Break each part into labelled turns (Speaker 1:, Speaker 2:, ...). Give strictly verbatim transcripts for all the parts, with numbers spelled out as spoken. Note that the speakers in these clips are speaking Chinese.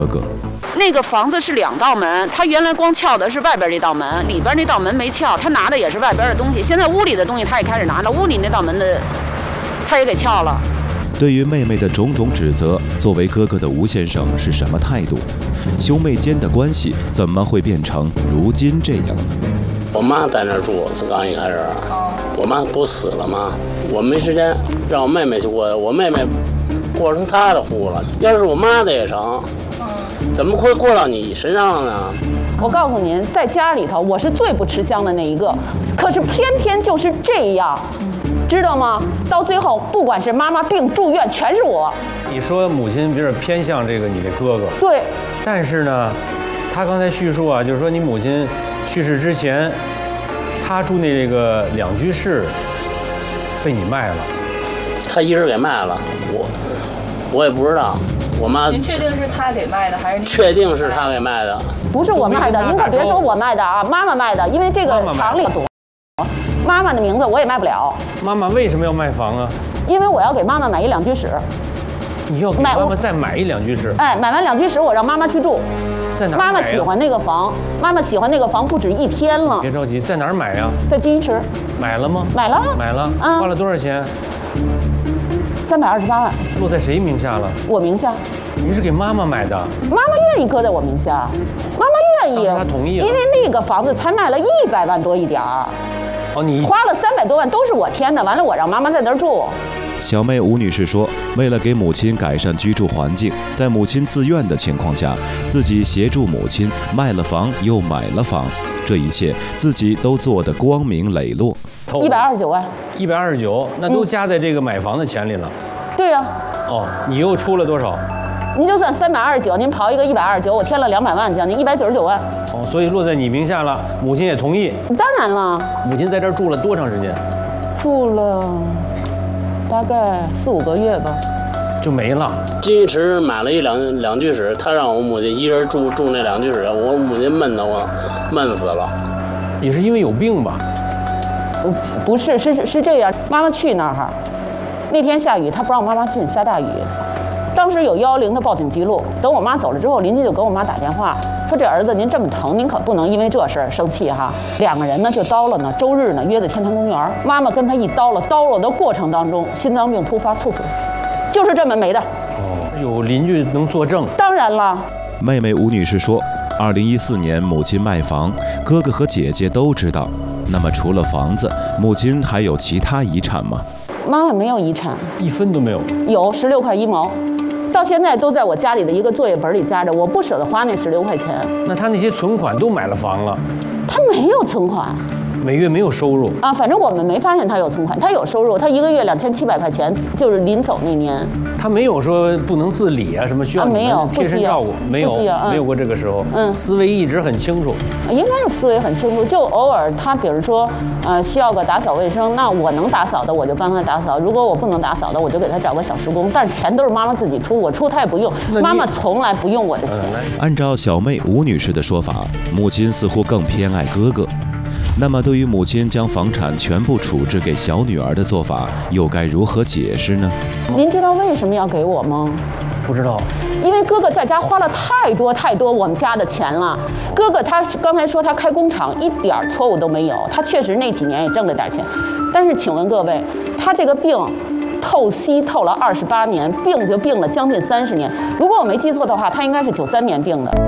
Speaker 1: 哥哥。
Speaker 2: 那个房子是两道门，他原来光撬的是外边那道门，里边那道门没撬，他拿的也是外边的东西。现在屋里的东西他也开始拿了，屋里那道门的他也给撬了。
Speaker 1: 对于妹妹的种种指责，作为哥哥的吴先生是什么态度？兄妹间的关系怎么会变成如今这样呢？
Speaker 3: 我妈在那儿住，是刚一开始，我妈不死了吗？我没时间让我妹妹去过，我妹妹过成她的户了。要是我妈的也成，怎么会过到你身上了呢？
Speaker 2: 我告诉您，在家里头我是最不吃香的那一个，可是偏偏就是这样。知道吗？到最后，不管是妈妈病住院，全是我。
Speaker 4: 你说母亲比较偏向这个你的哥哥，
Speaker 2: 对。
Speaker 4: 但是呢，他刚才叙述啊，就是说你母亲去世之前，他住那个两居室被你卖了。
Speaker 3: 他一人给卖了，我我也不知道。我妈，
Speaker 5: 您确定是他给卖的还是您？
Speaker 3: 确定是他给卖的，
Speaker 2: 不是我卖的，您可别说我卖的啊，妈妈卖的，因为这个厂里多。妈妈的名字我也卖不了。
Speaker 4: 妈妈为什么要卖房啊？
Speaker 2: 因为我要给妈妈买一两居室。
Speaker 4: 你要给妈妈再买一两居室？
Speaker 2: 哎，买完两居室，我让妈妈去住。
Speaker 4: 在哪儿买呀？
Speaker 2: 妈妈喜欢那个房，妈妈喜欢那个房不止一天了。
Speaker 4: 别着急，在哪儿买呀？
Speaker 2: 在金鱼池。
Speaker 4: 买了吗？
Speaker 2: 买了。
Speaker 4: 买了。啊，花了多少钱？
Speaker 2: 三百二十八万。
Speaker 4: 落在谁名下了？
Speaker 2: 我名下。
Speaker 4: 你是给妈妈买的？
Speaker 2: 妈妈愿意搁在我名下，妈妈愿意。
Speaker 4: 她同意了。
Speaker 2: 因为那个房子才卖了一百万多一点儿。
Speaker 4: 哦，你
Speaker 2: 花了三百多万都是我添的，完了我让妈妈在那儿住。
Speaker 1: 小妹吴女士说，为了给母亲改善居住环境，在母亲自愿的情况下，自己协助母亲卖了房又买了房，这一切自己都做得光明磊落。
Speaker 2: 一百二十九万，
Speaker 4: 一百二十九，那都加在这个买房的钱里了。
Speaker 2: 嗯、对呀、啊。
Speaker 4: 哦，你又出了多少？
Speaker 2: 您就算三百二十九，您刨一个一百二十九，我添了两百万，将近一百九十九万。
Speaker 4: 哦，所以落在你名下了，母亲也同意。
Speaker 2: 当然了。
Speaker 4: 母亲在这儿住了多长时间？
Speaker 2: 住了大概四五个月吧。
Speaker 4: 就没了。
Speaker 3: 金鱼池买了一两两居室，他让我母亲一人住住那两居室，我母亲闷得我闷死了。
Speaker 4: 也是因为有病吧？
Speaker 2: 不不是，是是是这样。妈妈去那儿，那天下雨，她不让妈妈进，下大雨。当时有幺幺零的报警记录，等我妈走了之后，邻居就给我妈打电话说：“这儿子您这么疼，您可不能因为这事儿生气哈。”两个人呢就叨了呢，周日呢约在天坛公园，妈妈跟他一叨了，叨了的过程当中，心脏病突发猝死，就是这么没的。
Speaker 4: 哦，有邻居能作证？
Speaker 2: 当然了。
Speaker 1: 妹妹吴女士说，二零一四年母亲卖房，哥哥和姐姐都知道。那么除了房子，母亲还有其他遗产吗？
Speaker 2: 妈妈没有遗产，
Speaker 4: 一分都没有。
Speaker 2: 有十六块一毛。到现在都在我家里的一个作业本里夹着，我不舍得花那十六块钱。
Speaker 4: 那他那些存款都买了房了？
Speaker 2: 他没有存款，
Speaker 4: 每月没有收入
Speaker 2: 啊。反正我们没发现他有存款，他有收入，他一个月两千七百块钱，就是临走那年。
Speaker 4: 他没有说不能自理啊，什么需要你们贴身照顾，没有，没有过这个时候。嗯，思维一直很清楚。
Speaker 2: 应该是思维很清楚，就偶尔他比如说，呃，需要个打扫卫生，那我能打扫的我就帮他打扫，如果我不能打扫的，我就给他找个小时工。但是钱都是妈妈自己出，我出他也不用，妈妈从来不用我的钱。
Speaker 1: 按照小妹吴女士的说法，母亲似乎更偏爱哥哥。那么，对于母亲将房产全部处置给小女儿的做法，又该如何解释呢？
Speaker 2: 您知道为什么要给我吗？
Speaker 4: 不知道。
Speaker 2: 因为哥哥在家花了太多太多我们家的钱了。哥哥他刚才说他开工厂一点错误都没有，他确实那几年也挣了点钱。但是请问各位，他这个病透析透了二十八年，病就病了将近三十年。如果我没记错的话，他应该是九三年病的。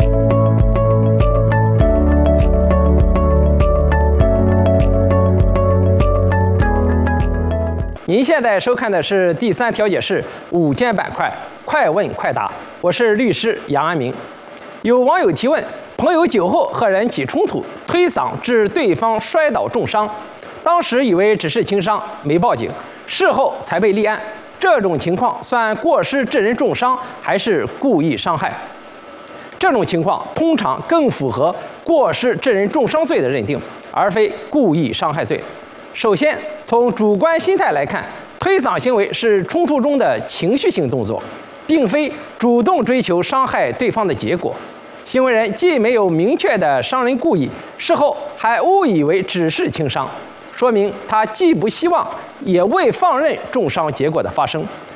Speaker 6: 您现在收看的是第三调解室午间板块，快问快答。我是律师杨安明。有网友提问：朋友酒后和人起冲突，推搡致对方摔倒重伤，当时以为只是轻伤，没报警，事后才被立案。这种情况算过失致人重伤，还是故意伤害？这种情况通常更符合过失致人重伤罪的认定，而非故意伤害罪。首先，从主观心态来看，推搡行为是冲突中的情绪性动作，并非主动追求伤害对方的结果。行为人既没有明确的伤人故意，事后还误以为只是轻伤，说明他既不希望，也未放任重伤结果的发生。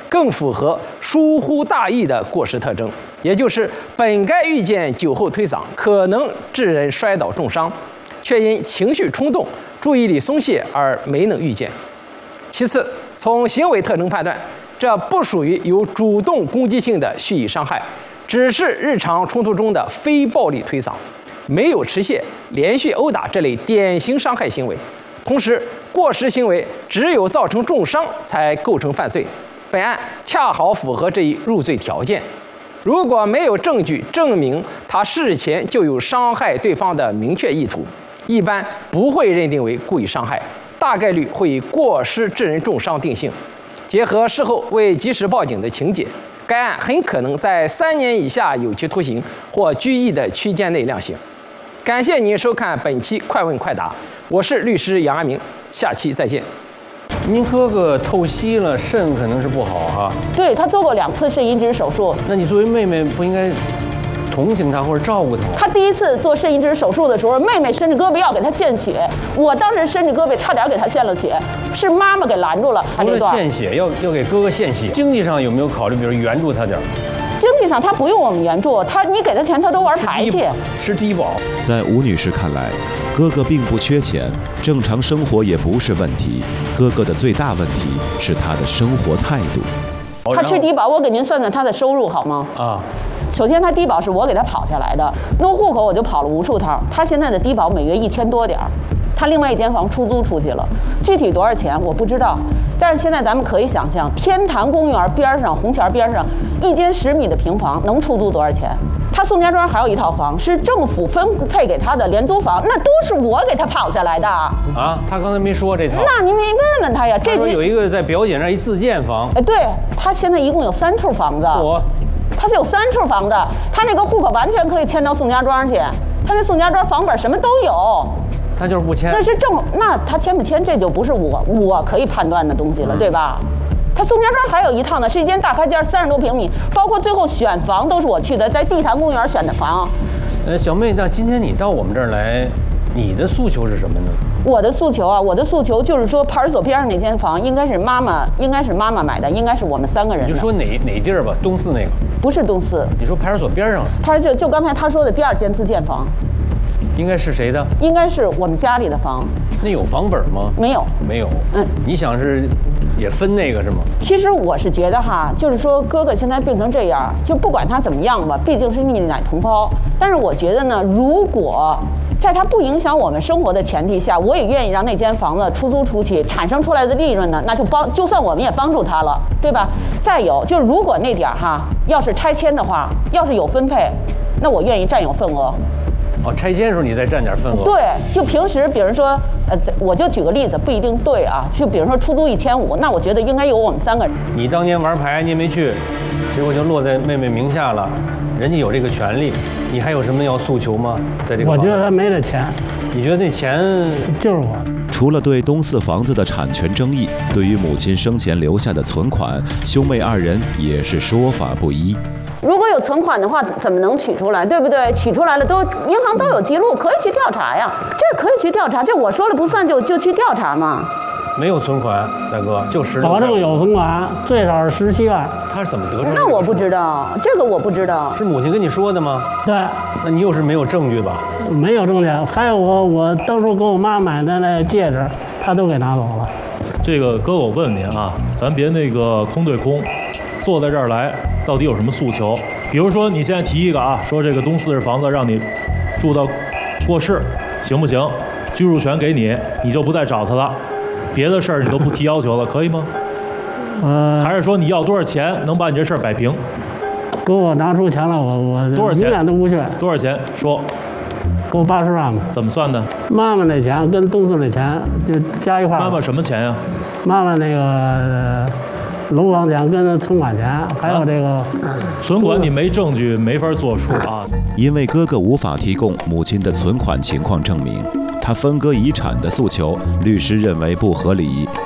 Speaker 6: 更符合疏忽大意的过失特征，也就是本该预见酒后推搡可能致人摔倒重伤，却因情绪冲动、注意力松懈而没能预见。其次，从行为特征判断，这不属于有主动攻击性的蓄意伤害，只是日常冲突中的非暴力推搡，没有持械、连续殴打这类典型伤害行为。同时，过失行为只有造成重伤才构成犯罪。本案恰好符合这一入罪条件。如果没有证据证明他事前就有伤害对方的明确意图，一般不会认定为故意伤害，大概率会以过失致人重伤定性。结合事后未及时报警的情节，该案很可能在三年以下有期徒刑或拘役的区间内量刑。感谢您收看本期快问快答，我是律师杨安明，下期再见。
Speaker 4: 您哥哥透析了，肾可能是不好哈。
Speaker 2: 对，他做过两次肾移植手术。
Speaker 4: 那你作为妹妹不应该同情他或者照顾他吗？
Speaker 2: 他第一次做肾移植手术的时候，妹妹伸着胳膊要给他献血，我当时伸着胳膊差点给他献了血，是妈妈给拦住了。他
Speaker 4: 除了
Speaker 2: 这段
Speaker 4: 献血，要要给哥哥献血，经济上有没有考虑，比如援助他点儿？
Speaker 2: 经济上他不用我们援助，他你给他钱他都玩牌去。
Speaker 4: 吃低保。
Speaker 1: 在吴女士看来，哥哥并不缺钱，正常生活也不是问题。哥哥的最大问题是他的生活态度。
Speaker 2: 他吃低保，我给您算算他的收入好吗？
Speaker 4: 啊。
Speaker 2: 首先，他低保是我给他跑下来的，弄户口我就跑了无数趟。他现在的低保每月一千多点儿，他另外一间房出租出去了，具体多少钱我不知道。但是现在咱们可以想象，天坛公园边上、红桥边上一间十米的平房能出租多少钱？他宋家庄还有一套房是政府分配给他的廉租房，那都是我给他跑下来的。
Speaker 4: 啊，他刚才没说这套。
Speaker 2: 那您没问问他呀？这
Speaker 4: 他说有一个在表姐那儿一自建房。
Speaker 2: 哎，对，他现在一共有三处房子。
Speaker 4: 我。
Speaker 2: 他是有三处房子，他那个户口完全可以迁到宋家庄去，他那宋家庄房本什么都有。
Speaker 4: 他就是不签。
Speaker 2: 那是政，那他签不签这就不是我我可以判断的东西了，
Speaker 4: 嗯、
Speaker 2: 对吧？他宋家庄还有一套呢，是一间大开间，三十多平米，包括最后选房都是我去的，在地坛公园选的房。
Speaker 4: 呃，小妹，那今天你到我们这儿来，你的诉求是什么呢？
Speaker 2: 我的诉求啊，我的诉求就是说，派出所边上那间房应该是妈妈，应该是妈妈买的，应该是我们三个人的。
Speaker 4: 你就说哪哪地儿吧，东四那个。
Speaker 2: 不是东四。
Speaker 4: 你说派出所边上。
Speaker 2: 派出所就刚才他说的第二间自建房。
Speaker 4: 应该是谁的？
Speaker 2: 应该是我们家里的房。
Speaker 4: 那有房本吗？
Speaker 2: 没有。
Speaker 4: 没有。
Speaker 2: 嗯。
Speaker 4: 你想是也分那个是吗？
Speaker 2: 其实我是觉得哈，就是说哥哥现在病成这样，就不管他怎么样吧，毕竟是逆奶同胞。但是我觉得呢，如果在他不影响我们生活的前提下，我也愿意让那间房子出租出去，产生出来的利润呢，那就帮，就算我们也帮助他了，对吧？再有就是，如果那点儿哈，要是拆迁的话，要是有分配，那我愿意占有份额。
Speaker 4: 哦，拆迁的时候你再占点份额。
Speaker 2: 对，就平时比如说，呃，我就举个例子，不一定对啊。就比如说出租一千五，那我觉得应该有我们三个人。
Speaker 4: 你当年玩牌你也没去，结果就落在妹妹名下了，人家有这个权利，你还有什么要诉求吗？在这个，
Speaker 7: 我觉得他没这钱。
Speaker 4: 你觉得那钱
Speaker 7: 就是我？
Speaker 1: 除了对东四房子的产权争议，对于母亲生前留下的存款，兄妹二人也是说法不一。
Speaker 2: 如果有存款的话，怎么能取出来？对不对？取出来了都银行都有记录，可以去调查呀。这可以去调查，这我说了不算就就去调查嘛。
Speaker 4: 没有存款，大哥就十六。
Speaker 7: 保证有存款，最少是十七万。
Speaker 4: 他是怎么得出？
Speaker 2: 那我不知道，这个我不知道。
Speaker 4: 是母亲跟你说的吗？
Speaker 7: 对。
Speaker 4: 那你又是没有证据吧？
Speaker 7: 没有证据，还有我我当初给我妈买的那戒指，他都给拿走了。
Speaker 8: 这个哥，我问您啊，咱别那个空对空，坐在这儿来。到底有什么诉求？比如说，你现在提一个啊，说这个东四这房子让你住到过世，行不行？居住权给你，你就不再找他了，别的事儿你都不提要求了，可以吗？
Speaker 7: 呃，
Speaker 8: 还是说你要多少钱能把你这事儿摆平？
Speaker 7: 给我拿出钱了，我我
Speaker 8: 多少钱？
Speaker 7: 永远都不缺。
Speaker 8: 多少钱？说。
Speaker 7: 给我八十万吧。
Speaker 8: 怎么算的？
Speaker 7: 妈妈那钱跟东四那钱就加一块。
Speaker 8: 妈妈什么钱呀？
Speaker 7: 妈妈那个。呃楼房钱跟存款钱，还有这个、啊、
Speaker 8: 存款，你没证据没法作数啊。
Speaker 1: 因为哥哥无法提供母亲的存款情况证明，他分割遗产的诉求，律师认为不合理。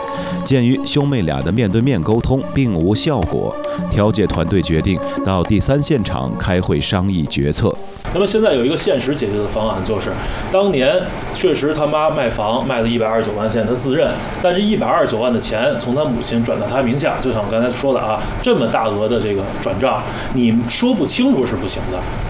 Speaker 1: 鉴于兄妹俩的面对面沟通并无效果，调解团队决定到第三现场开会商议决策。
Speaker 8: 那么现在有一个现实解决的方案，就是当年确实他妈卖房卖了一百二十九万，现在他自认，但是一百二十九万的钱从他母亲转到他名下，就像我刚才说的啊，这么大额的这个转账，你说不清楚是不行的。